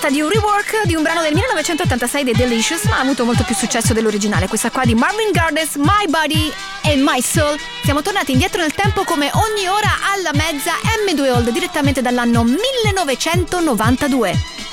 tratta di un rework di un brano del 1986 dei Delicious, ma ha avuto molto più successo dell'originale. Questa qua di Marvin Gardens, My Body and My Soul. Siamo tornati indietro nel tempo come ogni ora alla mezza, M2 Old, direttamente dall'anno 1992.